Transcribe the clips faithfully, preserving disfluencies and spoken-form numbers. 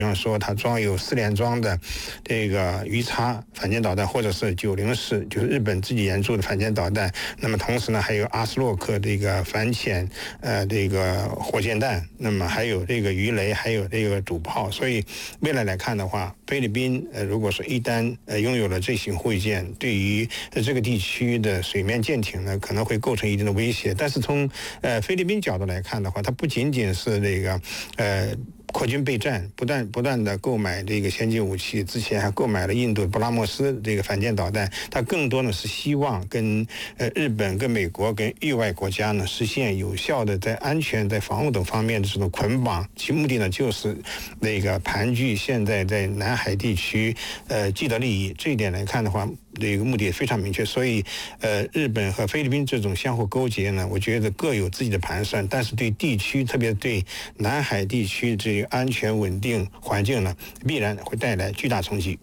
比方说它装有四连装的这个鱼叉反舰导弹，或者是九零式，就是日本自己研制的反舰导弹。那么同时呢，还有阿斯洛克这个反潜呃这个火箭弹，那么还有这个鱼雷，还有这个主炮。所以未来来看的话，菲律宾呃如果说一旦呃拥有了这型护卫舰，对于这个地区的水面舰艇呢，可能会构成一定的威胁。但是从呃菲律宾角度来看的话，它不仅仅是这个呃。扩军备战，不断不断的购买这个先进武器，之前还购买了印度布拉莫斯这个反舰导弹。它更多呢是希望跟呃日本、跟美国、跟域外国家呢实现有效的在安全、在防务等方面的这种捆绑。其目的呢就是那个盘踞现在在南海地区呃既得利益。这一点来看的话，这个目的也非常明确。所以呃日本和菲律宾这种相互勾结呢，我觉得各有自己的盘算，但是对地区，特别对南海地区这个安全稳定环境呢，必然会带来巨大冲击。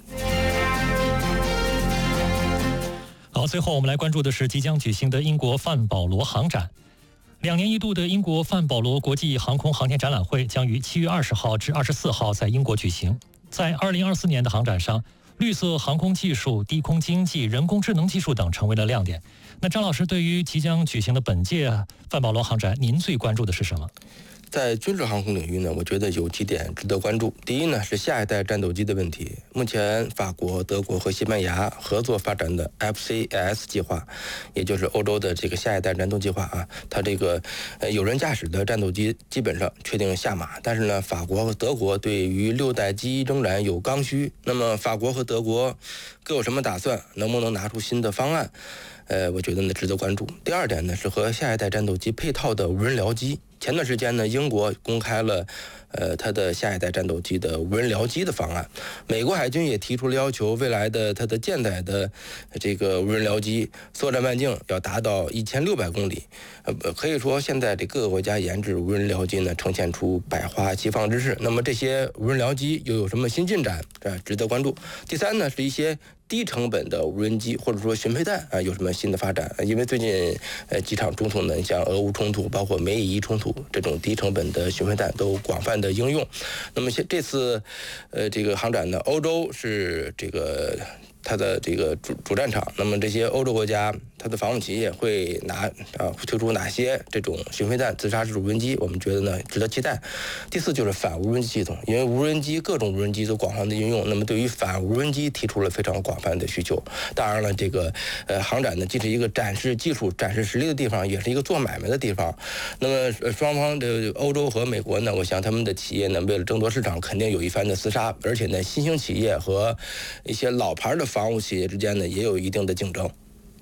好，最后我们来关注的是即将举行的英国范保罗航展。两年一度的英国范保罗国际航空航天展览会将于七月二十号至二十四号在英国举行。在二零二四年的航展上，绿色航空技术、低空经济、人工智能技术等成为了亮点。那张老师，对于即将举行的本届范保罗航展，您最关注的是什么？ 在军事航空领域呢，我觉得有几点值得关注。第一呢，是下一代战斗机的问题。目前，法国、德国和西班牙合作发展的 F C S 计划，也就是欧洲的这个下一代战斗计划啊，它这个呃有人驾驶的战斗机基本上确定下马，但是呢，法国和德国对于六代机仍然有刚需。那么，法国和德国各有什么打算？能不能拿出新的方案？呃，我觉得呢值得关注。第二点呢，是和下一代战斗机配套的无人僚机。前段时间呢，英国公开了，呃，它的下一代战斗机的无人僚机的方案。美国海军也提出了要求，未来的它的舰载的这个无人僚机作战半径要达到一千六百公里。呃，可以说现在这各个国家研制无人僚机呢，呈现出百花齐放之势。那么这些无人僚机又有什么新进展？啊，值得关注。第三呢，是一些低成本的无人机或者说巡配弹啊，有什么新的发展？因为最近呃几场冲突呢，像俄乌冲突，包括美以伊冲突，这种低成本的巡配弹都广泛的应用。那么这次呃这个航展呢，欧洲是这个它的这个主主战场。那么这些欧洲国家，它的防务企业会拿啊推出哪些这种巡飞弹、自杀式无人机？我们觉得呢值得期待。第四就是反无人机系统，因为无人机各种无人机都广泛的应用，那么对于反无人机提出了非常广泛的需求。当然了，这个呃航展呢既是一个展示技术、展示实力的地方，也是一个做买卖的地方。那么双方的欧洲和美国呢，我想他们的企业呢为了争夺市场，肯定有一番的厮杀，而且呢新兴企业和一些老牌的防务企业之间呢也有一定的竞争。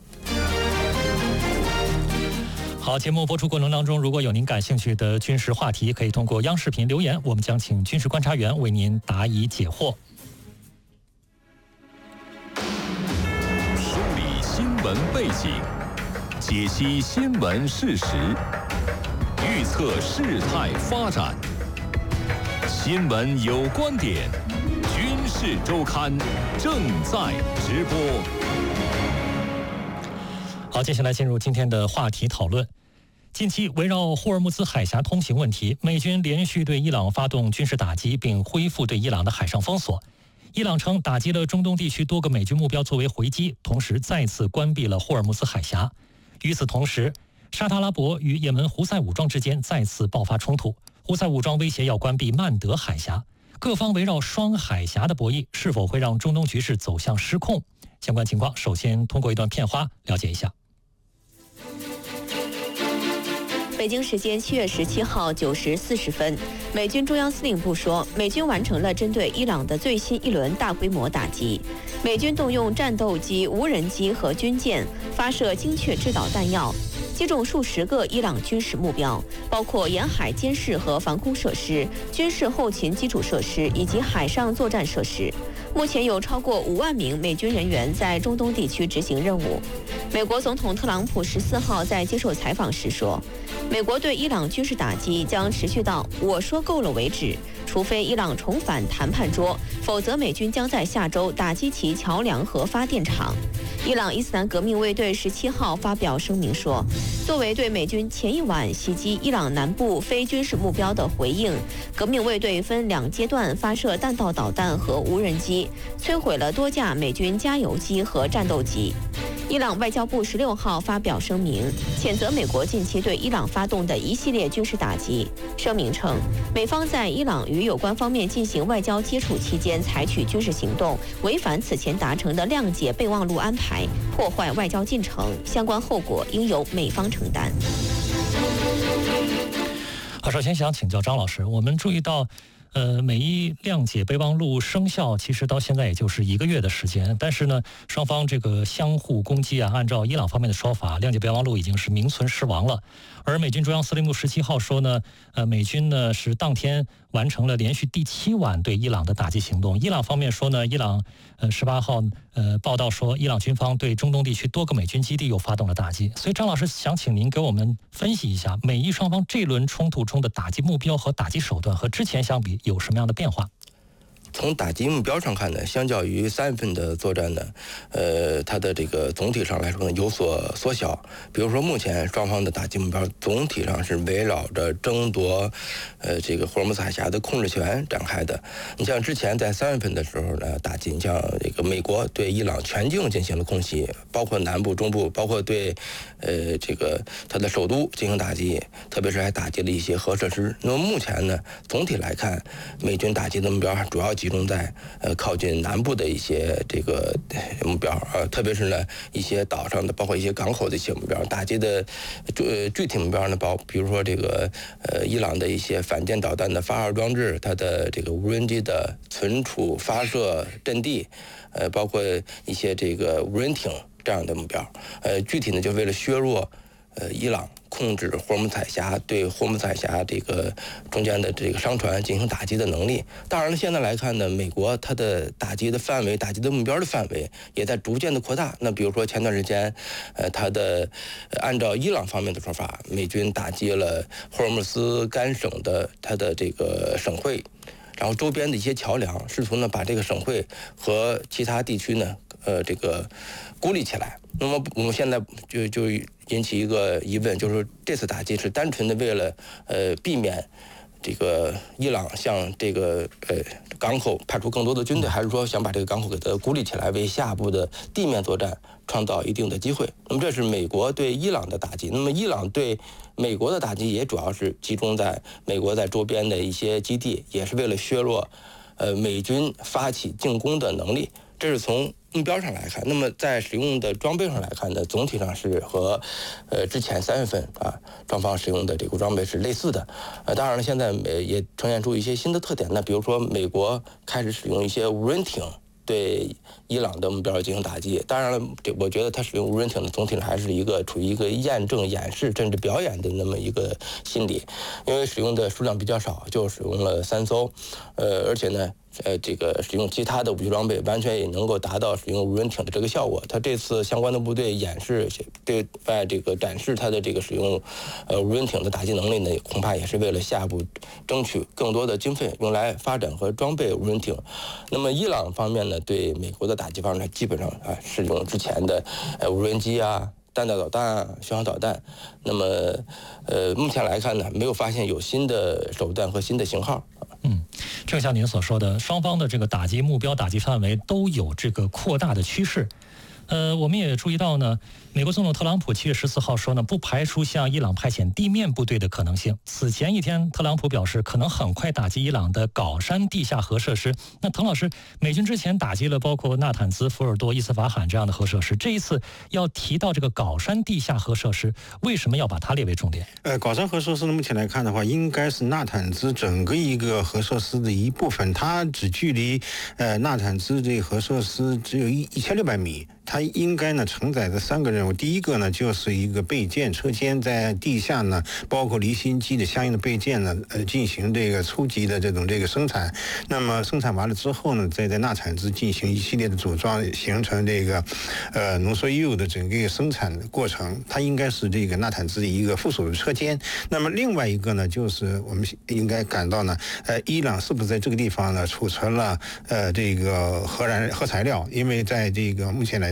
好，节目播出过程当中，如果有您感兴趣的军事话题，可以通过央视频留言，我们将请军事观察员为您答疑解惑。 梳理新闻背景，解析新闻事实，预测事态发展。新闻有观点，军事周刊正在直播。 好，接下来进入今天的话题讨论。近期围绕霍尔木兹海峡通行问题，美军连续对伊朗发动军事打击，并恢复对伊朗的海上封锁。伊朗称打击了中东地区多个美军目标作为回击，同时再次关闭了霍尔木兹海峡。与此同时，沙特阿拉伯与也门胡塞武装之间再次爆发冲突，胡塞武装威胁要关闭曼德海峡。各方围绕双海峡的博弈是否会让中东局势走向失控？相关情况首先通过一段片花了解一下。 北京时间七月十七号九时四十分，美军中央司令部说，美军完成了针对伊朗的最新一轮大规模打击。美军动用战斗机、无人机和军舰，发射精确制导弹药，击中数十个伊朗军事目标，包括沿海监视和防空设施、军事后勤基础设施以及海上作战设施。目前有超过五万名美军人员在中东地区执行任务。美国总统特朗普十四号在接受采访时说，美国对伊朗军事打击将持续到我说够了为止，除非伊朗重返谈判桌，否则美军将在下周打击其桥梁和发电厂。 伊朗伊斯兰革命卫队十七号发表声明说，作为对美军前一晚袭击伊朗南部非军事目标的回应，革命卫队分两阶段发射弹道导弹和无人机，摧毁了多架美军加油机和战斗机。伊朗外交部十六号发表声明，谴责美国近期对伊朗发动的一系列军事打击。声明称，美方在伊朗与有关方面进行外交接触期间采取军事行动，违反此前达成的谅解备忘录安排，破坏外交进程，相关后果应由美方承担。 好，首先想请教张老师，我们注意到。呃，美伊谅解备忘录生效，其实到现在也就是一个月的时间，但是呢，双方这个相互攻击啊，按照伊朗方面的说法，谅解备忘录已经是名存实亡了。而美军中央司令部十七号说呢，呃，美军呢是当天完成了连续第七晚对伊朗的打击行动。伊朗方面说呢，伊朗呃十八号呃报道说，伊朗军方对中东地区多个美军基地又发动了打击。所以张老师想请您给我们分析一下，美伊双方这轮冲突中的打击目标和打击手段和之前相比有什么样的变化？ 从打击目标上看呢，相较于三月份的作战呢，呃，它的这个总体上来说呢有所缩小。比如说，目前双方的打击目标总体上是围绕着争夺，呃，这个霍尔木兹海峡的控制权展开的。你像之前在三月份的时候呢，打击，你像这个美国对伊朗全境进行了空袭，包括南部、中部，包括对，呃，这个它的首都进行打击，特别是还打击了一些核设施。那么目前呢，总体来看，美军打击的目标主要集中在呃靠近南部的一些这个目标啊，特别是呢一些岛上的，包括一些港口的一些目标，打击的具具体目标呢，包比如说这个呃伊朗的一些反舰导弹的发射装置，它的这个无人机的存储发射阵地，呃包括一些这个无人艇这样的目标，呃具体呢就为了削弱呃伊朗控制霍尔木兹海峡，对霍尔木兹海峡这个中间的这个商船进行打击的能力。当然了，现在来看呢，美国它的打击的范围、打击的目标的范围也在逐渐的扩大。那比如说前段时间，呃，它的按照伊朗方面的说法，美军打击了霍尔木兹干省的它的这个省会，然后周边的一些桥梁，试图呢把这个省会和其他地区呢，呃，这个孤立起来。那么我们现在就就引起一个疑问，就是说这次打击是单纯的为了呃避免这个伊朗向这个呃港口派出更多的军队，还是说想把这个港口给它孤立起来，为下步的地面作战创造一定的机会？那么这是美国对伊朗的打击。那么伊朗对美国的打击也主要是集中在美国在周边的一些基地，也是为了削弱呃美军发起进攻的能力。这是从目标上来看。那么在使用的装备上来看呢，总体上是和呃之前三月份啊双方使用的这个装备是类似的。呃，当然了，现在美也呈现出一些新的特点。那比如说，美国开始使用一些无人艇对伊朗的目标进行打击。当然了，这我觉得它使用无人艇的总体上还是一个处于一个验证、演示甚至表演的那么一个心理，因为使用的数量比较少，就使用了三艘，呃，而且呢。呃，这个使用其他的武器装备，完全也能够达到使用无人艇的这个效果。他这次相关的部队演示，对外这个展示他的这个使用呃无人艇的打击能力呢，恐怕也是为了下一步争取更多的经费，用来发展和装备无人艇。那么伊朗方面呢，对美国的打击方面呢，基本上啊是用之前的呃无人机啊、弹道导弹啊、巡航导弹。那么呃，目前来看呢，没有发现有新的手段和新的型号。 嗯，正像您所说的，双方的这个打击目标、打击范围都有这个扩大的趋势。呃，我们也注意到呢，美国总统特朗普七月十四号说呢，不排除向伊朗派遣地面部队的可能性。此前一天，特朗普表示可能很快打击伊朗的皋山地下核设施。那滕老师，美军之前打击了包括纳坦兹、福尔多、伊斯法罕这样的核设施，这一次要提到这个皋山地下核设施，为什么要把它列为重点？ 呃，皋山核设施呢，目前来看的话，应该是纳坦兹整个一个核设施的一部分，它只距离呃纳坦兹这个核设施只有一一千六百米。它应该呢承载着三个任务，第一个呢就是一个备件车间，在地下呢，包括离心机的相应的备件呢，呃，进行这个初级的这种这个生产。那么生产完了之后呢，再在纳坦兹进行一系列的组装，形成这个呃浓缩铀的整个一个生产过程。它应该是这个纳坦兹的一个附属的车间。那么另外一个呢，就是我们应该感到呢，呃，伊朗是不是在这个地方呢储存了呃这个核燃核材料？因为在这个目前来说。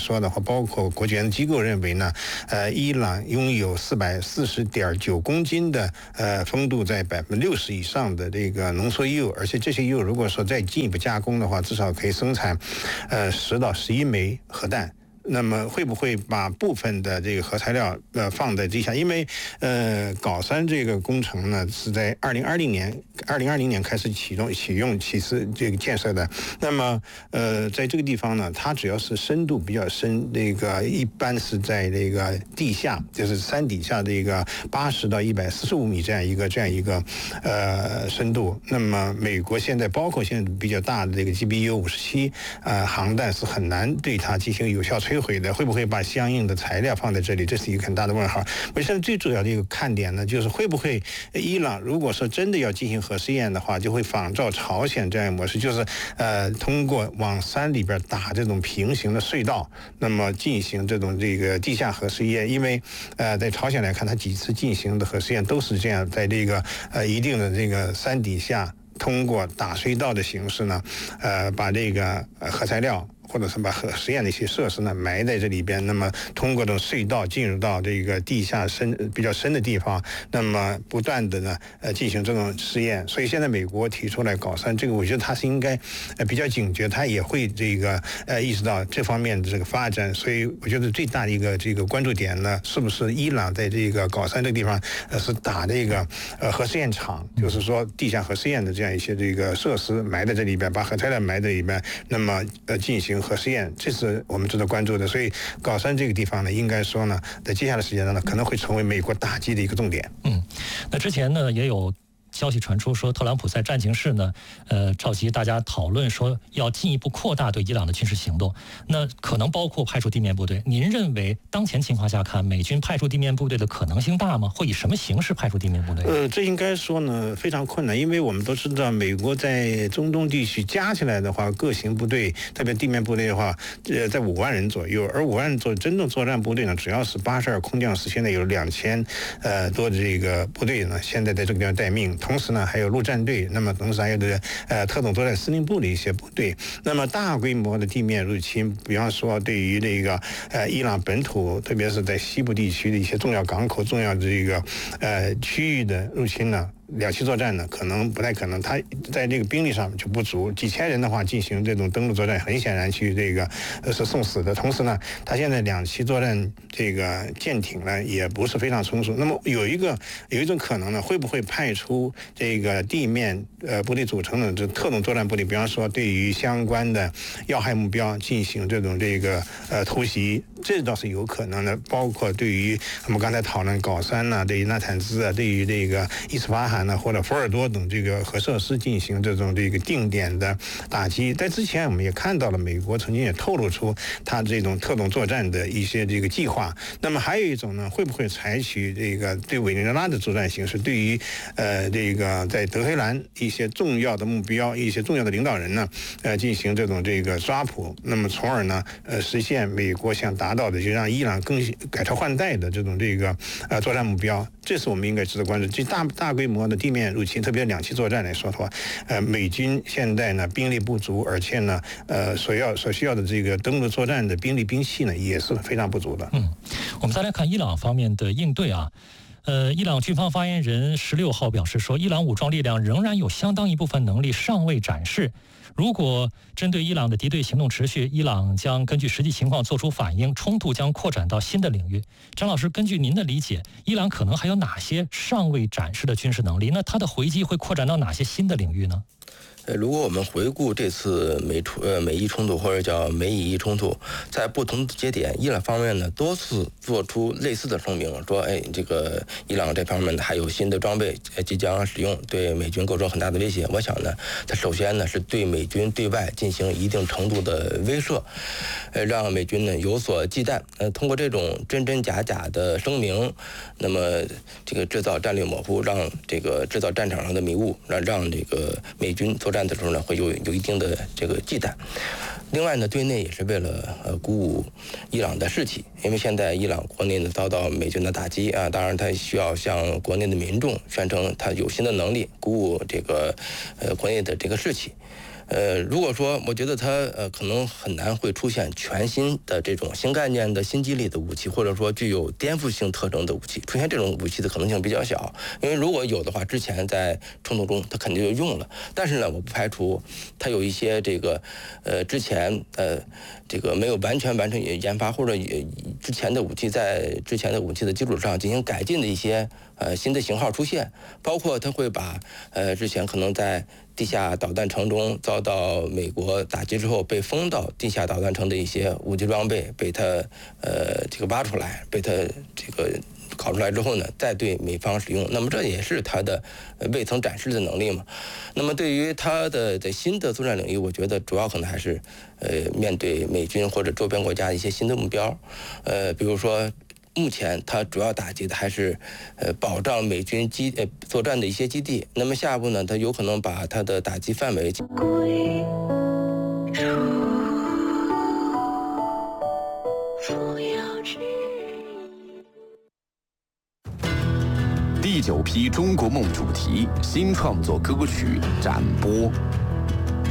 说的话，包括国际研究机构认为呢，呃，伊朗拥有四百四十点九公斤的呃丰度在百分之六十以上的这个浓缩铀，而且这些铀如果说再进一步加工的话，至少可以生产呃十到十一枚核弹。那么会不会把部分的这个核材料呃放在地下？因为呃皋山这个工程呢是在二零二零年二零二零年开始启动启用起始这个建设的。那么呃在这个地方呢，它主要是深度比较深，那个一般是在这个地下，就是山底下的一个八十到一百四十五米这样一个这样一个呃深度。那么美国现在包括现在比较大的这个 G B U 五十七呃航弹是很难对它进行有效摧毁的，会不会把相应的材料放在这里？这是一个很大的问号。我现在最主要的一个看点呢，就是会不会伊朗如果说真的要进行核试验的话，就会仿照朝鲜这样的模式，就是呃通过往山里边打这种平行的隧道，那么进行这种这个地下核试验。因为呃在朝鲜来看，它几次进行的核试验都是这样，在这个呃一定的这个山底下，通过打隧道的形式呢，呃把这个核材料，或者是把核实验的一些设施呢埋在这里边，那么通过这种隧道进入到这个地下深比较深的地方，那么不断的呢呃进行这种试验。所以现在美国提出来皋山这个，我觉得他是应该呃比较警觉，他也会这个呃意识到这方面的这个发展。所以我觉得最大的一个这个关注点呢，是不是伊朗在这个皋山这个地方呃是打这个呃核试验场，就是说地下核试验的这样一些这个设施埋在这里边，把核材料埋在里边，那么呃进行核试验，这是我们值得关注的。所以皋山这个地方呢，应该说呢，在接下来时间呢，可能会成为美国打击的一个重点。 嗯，那之前呢也有消息传出说，特朗普在战情室呢，呃，召集大家讨论说要进一步扩大对伊朗的军事行动，那可能包括派出地面部队。您认为当前情况下看，美军派出地面部队的可能性大吗？会以什么形式派出地面部队？ 呃，这应该说呢非常困难，因为我们都知道，美国在中东地区加起来的话，各型部队，特别地面部队的话，呃，在五万人左右，而五万人做真正作战部队呢，主要是八十二空降师，现在有两千呃多的这个部队呢，现在在这个地方待命。同时呢，还有陆战队，那么同时还有的呃特种作战司令部的一些部队。那么大规模的地面入侵，比方说对于这个呃伊朗本土，特别是在西部地区的一些重要港口、重要的这个呃区域的入侵呢，两栖作战呢，可能不太可能，它在这个兵力上就不足，几千人的话进行这种登陆作战，很显然去这个呃是送死的。同时呢，它现在两栖作战这个舰艇呢也不是非常充足。那么有一个有一种可能呢，会不会派出这个地面呃部队组成的这特种作战部队，比方说对于相关的要害目标进行这种这个呃突袭，这倒是有可能的。包括对于我们刚才讨论皋山呐、啊，对于纳坦兹啊，对于这个伊斯法罕呢，或者福尔多等这个核设施进行这种这个定点的打击。在之前我们也看到了，美国曾经也透露出它这种特种作战的一些这个计划。那么还有一种呢，会不会采取这个对委内瑞拉的作战形式，对于呃这个在德黑兰一些重要的目标、一些重要的领导人呢，呃进行这种这个抓捕，那么从而呢呃实现美国想达到的，就让伊朗更改朝换代的这种这个呃作战目标。这是我们应该值得关注。这大大规模的地面入侵，特别两栖作战来说的话，呃，美军现在呢兵力不足，而且呢，呃，所要所需要的这个登陆作战的兵力兵器呢也是非常不足的。 嗯，我们再来看伊朗方面的应对啊。呃，伊朗军方发言人十六号表示说，伊朗武装力量仍然有相当一部分能力尚未展示。如果针对伊朗的敌对行动持续，伊朗将根据实际情况做出反应，冲突将扩展到新的领域。张老师，根据您的理解，伊朗可能还有哪些尚未展示的军事能力？那它的回击会扩展到哪些新的领域呢？ 呃，如果我们回顾这次美冲呃美伊冲突或者叫美以伊冲突，在不同的节点，伊朗方面呢多次做出类似的声明，说，哎，这个伊朗这方面还有新的装备即将使用，对美军构成很大的威胁。我想呢，它首先呢是对美军对外进行一定程度的威慑，呃，让美军呢有所忌惮。呃，通过这种真真假假的声明，那么这个制造战略模糊，让这个制造战场上的迷雾，让让这个美军作战的时候呢，会有有一定的这个忌惮。另外呢，对内也是为了呃鼓舞伊朗的士气，因为现在伊朗国内呢遭到美军的打击啊，当然他需要向国内的民众宣称他有新的能力，鼓舞这个呃国内的这个士气。 呃，如果说我觉得它呃可能很难会出现全新的这种新概念的新激励的武器，或者说具有颠覆性特征的武器，出现这种武器的可能性比较小。因为如果有的话，之前在冲突中它肯定就用了。但是呢，我不排除它有一些这个呃之前呃这个没有完全完成研发，或者也之前的武器在之前的武器的基础上进行改进的一些呃新的型号出现，包括它会把呃之前可能在地下导弹城中遭到美国打击之后被封到地下导弹城的一些武器装备被它呃这个挖出来，被它这个搞出来之后呢，再对美方使用，那么这也是它的未曾展示的能力嘛。那么对于它的的新的作战领域，我觉得主要可能还是呃面对美军或者周边国家的一些新的目标，呃比如说。目前它主要打击的还是，呃，保障美军基呃作战的一些基地。那么下一步呢，它有可能把它的打击范围。 第九批中国梦主题新创作歌曲展播。